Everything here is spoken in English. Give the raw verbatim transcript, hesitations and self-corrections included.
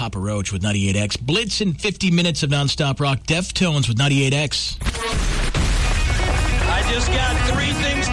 Papa Roach with ninety-eight X. Blitz in fifty minutes of nonstop rock. Deftones with ninety-eight X. I just got three things